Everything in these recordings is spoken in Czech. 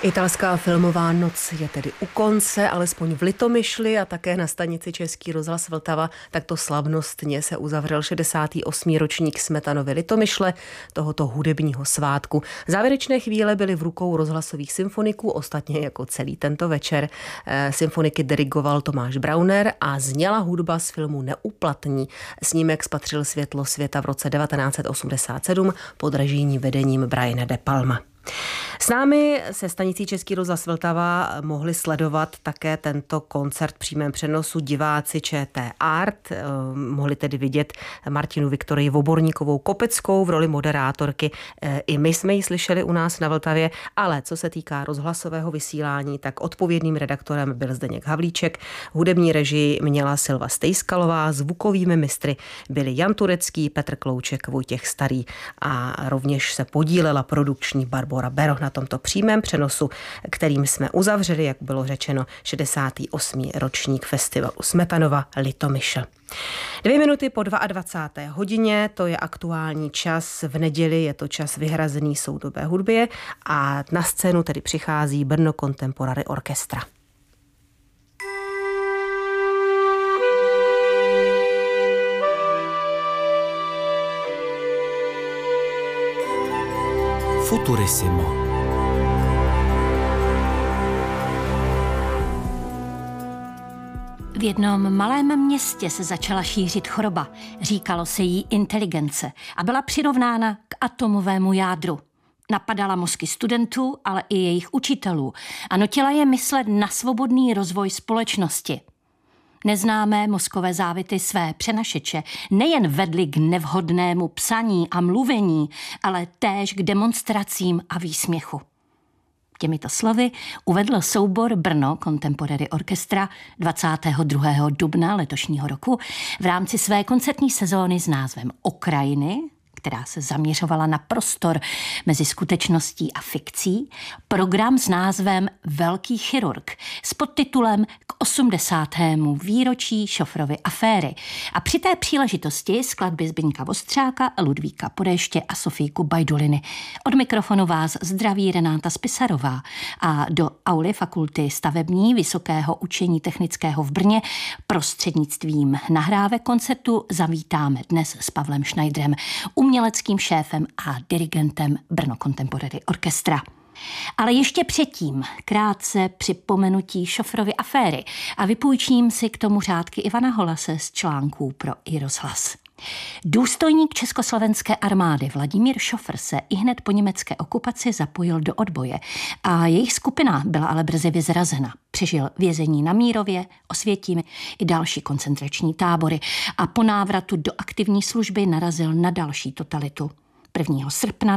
Italská filmová noc je tedy u konce, alespoň v Litomyšli a také na stanici Český rozhlas Vltava. Takto slavnostně se uzavřel 68. ročník Smetanovy Litomyšle, tohoto hudebního svátku. Závěrečné chvíle byly v rukou rozhlasových symfoniků, ostatně jako celý tento večer. Symfoniky dirigoval Tomáš Brauner a zněla hudba z filmu Neúplatní. Snímek spatřil světlo světa v roce 1987 pod režijním vedením Briana De Palma. S námi se stanicí Český rozhlas Vltava mohli sledovat také tento koncert v přímém přenosu diváci ČT Art. Mohli tedy vidět Martinu Viktorii Voborníkovou Kopeckou v roli moderátorky. I my jsme ji slyšeli u nás na Vltavě, ale co se týká rozhlasového vysílání, tak odpovědným redaktorem byl Zdeněk Havlíček. Hudební režii měla Silva Stejskalová, zvukovými mistry byli Jan Turecký, Petr Klouček, Vojtěch Starý a rovněž se podílela produkční Barbora Bero na tomto přímém přenosu, kterým jsme uzavřeli, jak bylo řečeno, 68. ročník festivalu Smetanova Litomyšl. 2 minuty po 22. hodině, to je aktuální čas v neděli, je to čas vyhrazený soudobé hudbě a na scénu tedy přichází Brno Contemporary Orchestra. Futurissimo. V jednom malém městě se začala šířit choroba. Říkalo se jí inteligence a byla přirovnána k atomovému jádru. Napadala mozky studentů, ale i jejich učitelů a nutila je myslet na svobodný rozvoj společnosti. Neznámé mozkové závity své přenašeče nejen vedly k nevhodnému psaní a mluvení, ale též k demonstracím a výsměchu. Těmito slovy uvedl soubor Brno Contemporary Orchestra 22. dubna letošního roku v rámci své koncertní sezóny s názvem Okrajiny, která se zaměřovala na prostor mezi skutečností a fikcí, program s názvem Velký chirurg s podtitulem k 80. výročí Šofrovy aféry. A při té příležitosti skladby Zbyňka Vostřáka, Ludvíka Podéště a Sofíku Bajduliny. Od mikrofonu vás zdraví Renáta Spisarová a do auly Fakulty stavební Vysokého učení technického v Brně prostřednictvím nahrávek koncertu zavítáme dnes s Pavlem Schneiderem, uměleckým šéfem a dirigentem Brno Contemporary Orchestra. Ale ještě předtím krátce připomenutí Šofrovy aféry a vypůjčím si k tomu řádky Ivana Holase z článků pro iRozhlas. Důstojník československé armády Vladimír Šofr se ihned po německé okupaci zapojil do odboje a jejich skupina byla ale brzy vyzrazena. Přežil vězení na Mírově, Osvětimi i další koncentrační tábory a po návratu do aktivní služby narazil na další totalitu. 1. srpna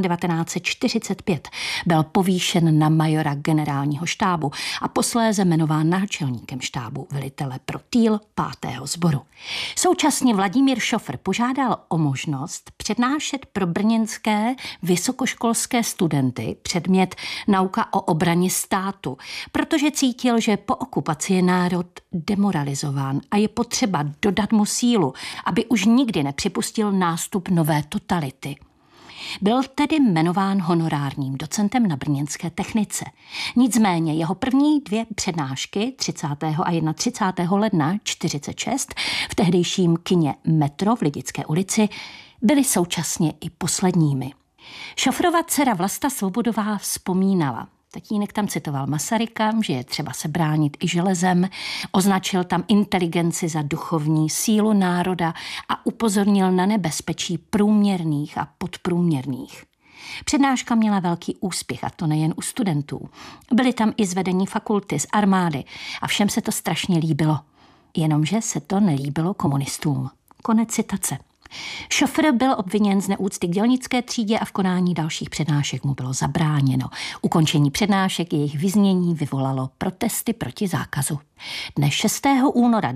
1945 byl povýšen na majora generálního štábu a posléze jmenován náčelníkem štábu velitele pro Týl 5. sboru. Současně Vladimír Šofr požádal o možnost přednášet pro brněnské vysokoškolské studenty předmět Nauka o obraně státu, protože cítil, že po okupaci je národ demoralizován a je potřeba dodat mu sílu, aby už nikdy nepřipustil nástup nové totality. Byl tedy jmenován honorárním docentem na brněnské technice. Nicméně jeho první 2 přednášky 30. a 31. ledna 1946 v tehdejším kině Metro v Lidické ulici byly současně i posledními. Šofrova dcera Vlasta Svobodová vzpomínala. Tatínek tam citoval Masaryka, že je třeba se bránit i železem, označil tam inteligenci za duchovní sílu národa a upozornil na nebezpečí průměrných a podprůměrných. Přednáška měla velký úspěch, a to nejen u studentů. Byli tam i zvedení fakulty z armády a všem se to strašně líbilo. Jenomže se to nelíbilo komunistům. Konec citace. Šofr byl obviněn z neúcty k dělnické třídě a v konání dalších přednášek mu bylo zabráněno. Ukončení přednášek a jejich vyznění vyvolalo protesty proti zákazu. Dne 6. února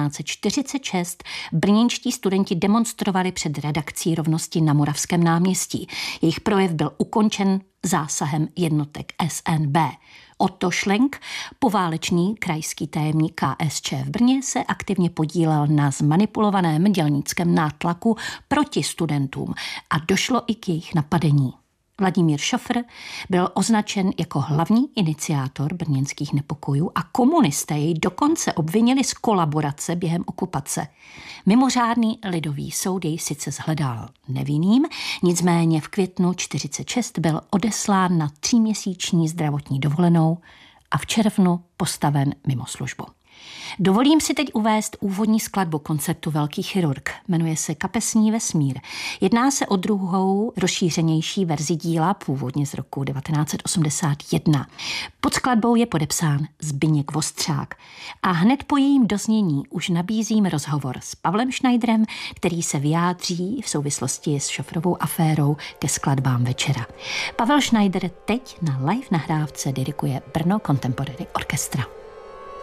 1946 brněnští studenti demonstrovali před redakcí Rovnosti na Moravském náměstí. Jejich projev byl ukončen zásahem jednotek SNB. Otto Schlenk, poválečný krajský tajemník KSČ v Brně, se aktivně podílel na zmanipulovaném dělnickém nátlaku proti studentům a došlo i k jejich napadení. Vladimír Šofr byl označen jako hlavní iniciátor brněnských nepokojů a komunisté jej dokonce obvinili z kolaborace během okupace. Mimořádný lidový soud jej sice shledal nevinným, nicméně v květnu 1946 byl odeslán na 3měsíční zdravotní dovolenou a v červnu postaven mimo službu. Dovolím si teď uvést úvodní skladbu koncertu Velký chirurg. Jmenuje se Kapesní vesmír. Jedná se o druhou rozšířenější verzi díla, původně z roku 1981. Pod skladbou je podepsán Zbyněk Vostřák. A hned po jejím doznění už nabízím rozhovor s Pavlem Schneiderem, který se vyjádří v souvislosti s Šofrovou aférou ke skladbám večera. Pavel Schneider teď na live nahrávce diriguje Brno Contemporary Orchestra.